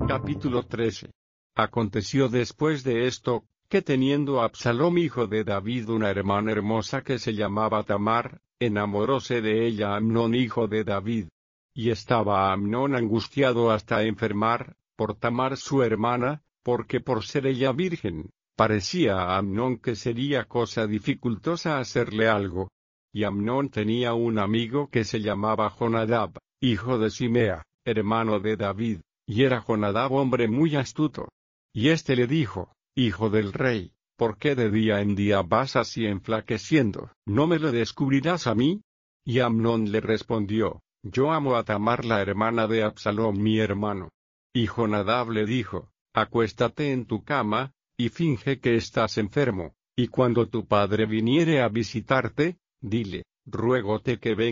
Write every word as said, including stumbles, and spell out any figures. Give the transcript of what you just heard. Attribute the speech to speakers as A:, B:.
A: Capítulo trece. Aconteció después de esto, que teniendo Absalom hijo de David una hermana hermosa que se llamaba Tamar, enamoróse de ella Amnón hijo de David. Y estaba Amnón angustiado hasta enfermar, por Tamar su hermana, porque por ser ella virgen, parecía a Amnón que sería cosa dificultosa hacerle algo. Y Amnón tenía un amigo que se llamaba Jonadab, hijo de Simea, hermano de David, y era Jonadab hombre muy astuto. Y éste le dijo: Hijo del rey, ¿por qué de día en día vas así enflaqueciendo? ¿No me lo descubrirás a mí? Y Amnón le respondió: Yo amo a Tamar la hermana de Absalom mi hermano. Y Jonadab le dijo: Acuéstate en tu cama, y finge que estás enfermo, y cuando tu padre viniere a visitarte, dile: Ruégote que venga